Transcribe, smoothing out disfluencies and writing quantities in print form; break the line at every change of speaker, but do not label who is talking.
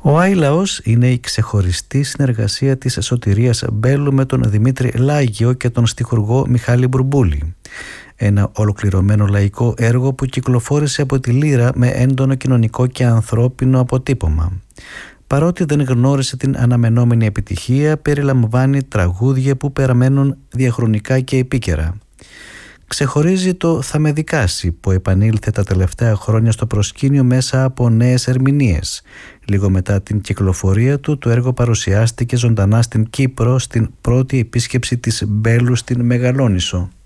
Ο Άι Λαός είναι η ξεχωριστή συνεργασία της Σωτηρίας Μπέλου με τον Δημήτρη Λάγιο και τον στιχουργό Μιχάλη Μπουρμπούλη. Ένα ολοκληρωμένο λαϊκό έργο που κυκλοφόρησε από τη Λύρα με έντονο κοινωνικό και ανθρώπινο αποτύπωμα. Παρότι δεν γνώρισε την αναμενόμενη επιτυχία, περιλαμβάνει τραγούδια που παραμένουν διαχρονικά και επίκαιρα. Ξεχωρίζει το «Θα με δικάσει» που επανήλθε τα τελευταία χρόνια στο προσκήνιο μέσα από νέες ερμηνείες. Λίγο μετά την κυκλοφορία του, το έργο παρουσιάστηκε ζωντανά στην Κύπρο στην πρώτη επίσκεψη της Μπέλου στην Μεγαλόνισσο.